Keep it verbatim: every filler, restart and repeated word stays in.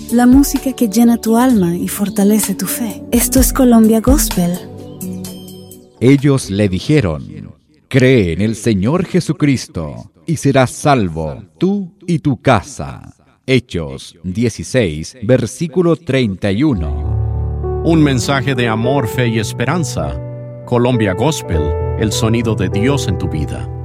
la música que llena tu alma y fortalece tu fe. Esto es Colombia Gospel. Ellos le dijeron: cree en el Señor Jesucristo y serás salvo, tú y tu casa. Hechos dieciséis, versículo treinta y uno. Un mensaje de amor, fe y esperanza. Colombia Gospel, el sonido de Dios en tu vida.